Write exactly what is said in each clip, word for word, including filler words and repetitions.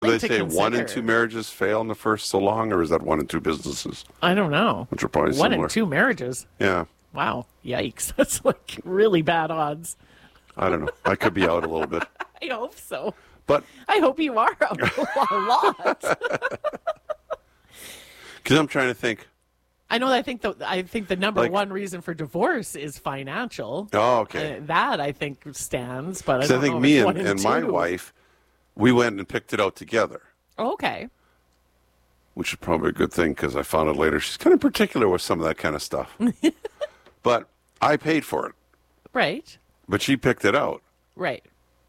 Do they to say consider. one in two marriages fail in the first so long, or is that one in two businesses? I don't know. Which are probably One similar. in two marriages. Yeah. Wow. Yikes. That's like really bad odds. I don't know. I could be out a little bit. I hope so. But I hope you are a lot. because I'm trying to think. I know. I think the I think the number Like- one reason for divorce is financial. Oh, okay. Uh, that I think stands, but I, Because don't I think know if me it's and, one in and my two. wife, we went and picked it out together, Okay. which is probably a good thing because I found out later she's kind of particular with some of that kind of stuff. But I paid for it, Right. but she picked it out. Right.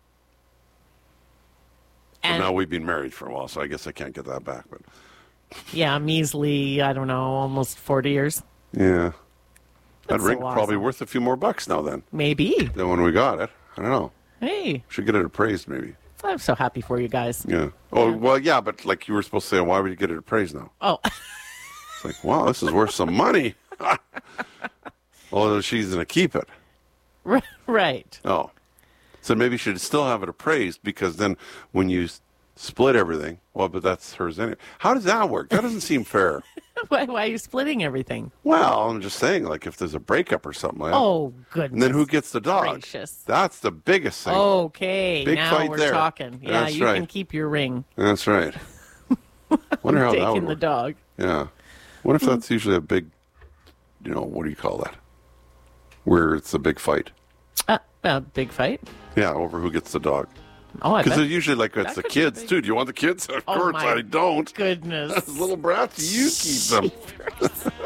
And And now we've been married for a while, so I guess I can't get that back. But yeah, measly. I don't know, almost forty years, yeah, that That's ring so probably awesome. worth a few more bucks now then maybe. than when we got it. I don't know. Hey, Should get it appraised maybe. I'm so happy for you guys. Yeah. Oh well, yeah, but like you were supposed to say, why would you get it appraised now? Oh, It's like, wow, this is worth some money. Although she's gonna keep it. right. Oh. So maybe you should still have it appraised because then when you s- split everything, well, but that's hers anyway. How does that work? That doesn't seem fair. Why, why are you splitting everything? Well, I'm just saying, like if there's a breakup or something like that. Oh, goodness. And then who gets the dog? gracious. That's the biggest thing. Okay, Big now fight we're there. talking. Yeah, That's you right. can keep your ring. That's right. Wonder how that would Taking the work. dog. Yeah. What if that's usually a big, you know, what do you call that? Where it's a big fight. Uh, a big fight. Yeah, over who gets the dog. Oh, I Because bet. usually, like, it's that the could be kids, big. too. Do you want the kids? Of Oh, course my I don't. Goodness. Little brats, you keep them.